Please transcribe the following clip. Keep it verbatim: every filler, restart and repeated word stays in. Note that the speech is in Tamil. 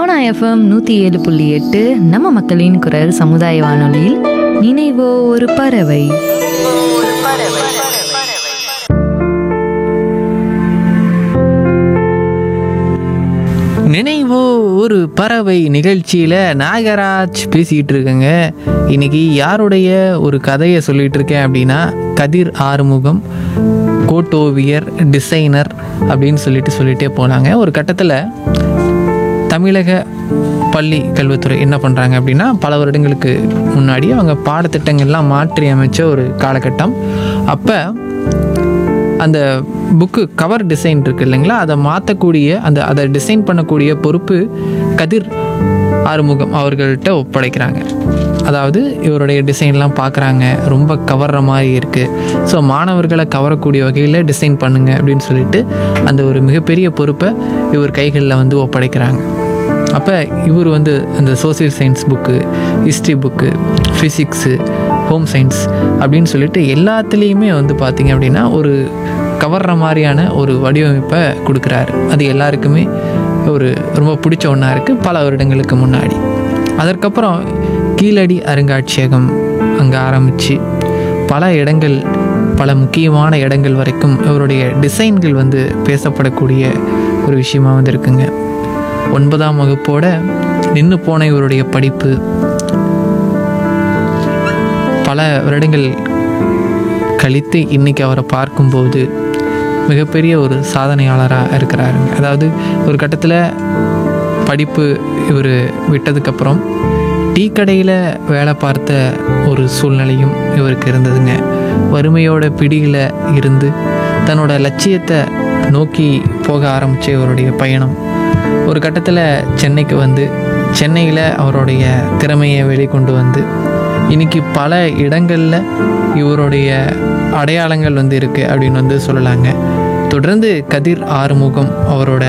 சோனா எஃப்எம் நூற்றி ஏழு புள்ளி எட்டு நம்ம மக்களின் குரல் சமுதாய வானொலியில் நினைவோ ஒரு பறவை. நினைவோ ஒரு பறவை நிகழ்ச்சியில் நாகராஜ் பேசிக்கிட்டு இருக்கேங்க. இன்னைக்கு யாருடைய ஒரு கதையை சொல்லிகிட்டு இருக்கேன் அப்படின்னா, கதிர் ஆறுமுகம், கோட்டோவியர், டிசைனர் அப்படின்னு சொல்லிட்டு சொல்லிகிட்டே போனாங்க. ஒரு கட்டத்தில் தமிழக பள்ளி கல்வித்துறை என்ன பண்ணுறாங்க அப்படின்னா, பல வருடங்களுக்கு முன்னாடி அவங்க பாடத்திட்டங்கள்லாம் மாற்றி அமைச்ச ஒரு காலகட்டம். அப்போ அந்த புக்கு கவர் டிசைன் இருக்குது இல்லைங்களா, அதை மாற்றக்கூடிய அந்த அதை டிசைன் பண்ணக்கூடிய பொறுப்பு கதிர் ஆறுமுகம் அவர்கள்ட்ட ஒப்படைக்கிறாங்க. அதாவது இவருடைய டிசைன்லாம் பார்க்குறாங்க, ரொம்ப கவர்ற மாதிரி இருக்குது, ஸோ மாணவர்களை கவரக்கூடிய வகையில் டிசைன் பண்ணுங்க அப்படின்னு சொல்லிட்டு அந்த ஒரு மிகப்பெரிய பொறுப்பை இவர் கைகளில் வந்து ஒப்படைக்கிறாங்க. அப்போ இவர் வந்து அந்த social science book, history book, physics, home science அப்படின்னு சொல்லிட்டு எல்லாத்துலேயுமே வந்து பார்த்திங்க அப்படின்னா ஒரு கவர்ற மாதிரியான ஒரு வடிவமைப்பை கொடுக்குறாரு. அது எல்லாருக்குமே ஒரு ரொம்ப பிடிச்ச ஒன்றா இருக்குது பல வருடங்களுக்கு முன்னாடி. அதற்கப்புறம் கீழடி அருங்காட்சியகம் அங்கே ஆரம்பித்து பல இடங்கள், பல முக்கியமான இடங்கள் வரைக்கும் இவருடைய டிசைன்கள் வந்து பேசப்படக்கூடிய ஒரு விஷயமாக வந்து இருக்குங்க. ஒன்பதாம் வகுப்போட நின்று போன இவருடைய படிப்பு பல வருடங்கள் கழித்து இன்றைக்கி அவரை பார்க்கும்போது மிகப்பெரிய ஒரு சாதனையாளராக இருக்கிறாருங்க. அதாவது ஒரு கட்டத்தில் படிப்பு இவர் விட்டதுக்கப்புறம் டீ கடையில் வேலை பார்த்த ஒரு சூழ்நிலையும் இவருக்கு இருந்ததுங்க. வறுமையோட பிடியில் இருந்து தன்னோட லட்சியத்தை நோக்கி போக ஆரம்பித்த இவருடைய பயணம் ஒரு கட்டத்தில் சென்னைக்கு வந்து சென்னையில் அவருடைய திறமையை வெளிக்கொண்டு வந்து இன்றைக்கி பல இடங்களில் இவருடைய அடையாளங்கள் வந்து இருக்குது அப்படின்னு வந்து சொல்லலாங்க. தொடர்ந்து கதிர் ஆறுமுகம் அவரோட